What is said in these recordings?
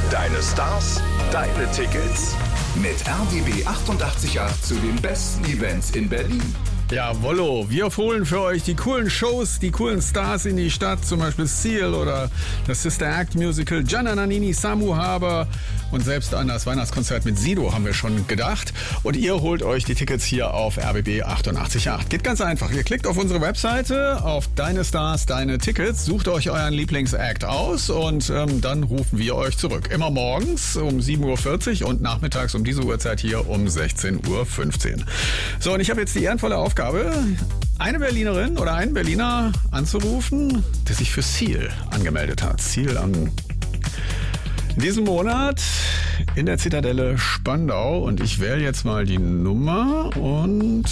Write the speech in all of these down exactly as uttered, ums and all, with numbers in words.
Deine Stars, deine Tickets. Mit R B B achtundachtzig Komma acht zu den besten Events in Berlin. Jawollo, wir holen für euch die coolen Shows, die coolen Stars in die Stadt, zum Beispiel Seal oder das Sister Act Musical, Gianna Nannini, Samu Haber und selbst an das Weihnachtskonzert mit Sido haben wir schon gedacht. Und ihr holt euch die Tickets hier auf R B B achtundachtzig Komma acht. Geht ganz einfach, ihr klickt auf unsere Webseite, auf Deine Stars, deine Tickets, sucht euch euren Lieblingsact aus und ähm, dann rufen wir euch zurück. Immer morgens um sieben Uhr vierzig und nachmittags um diese Uhrzeit hier um sechzehn Uhr fünfzehn. So, und ich habe jetzt die ehrenvolle Aufgabe, eine Berlinerin oder einen Berliner anzurufen, der sich für Seal angemeldet hat. Seal am in diesem Monat in der Zitadelle Spandau. Und ich wähle jetzt mal die Nummer und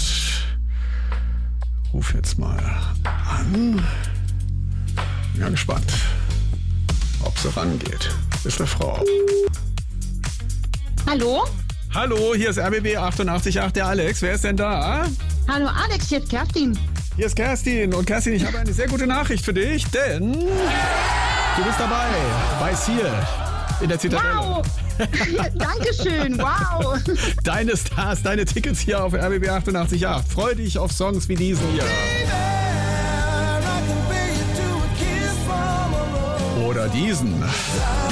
rufe jetzt mal an. Bin ja gespannt, ob sie rangeht. Ist eine Frau. Hallo? Hallo, hier ist R B B achtundachtzig Komma acht, der Alex. Wer ist denn da? Hallo Alex, hier ist Kerstin. Hier ist Kerstin. Und Kerstin, ich habe eine sehr gute Nachricht für dich, denn du bist dabei bei Seal in der Zitadelle. Wow! Dankeschön, wow! Deine Stars, deine Tickets hier auf R B B achtundachtzig Komma acht. Freu dich auf Songs wie diesen hier. Oder diesen.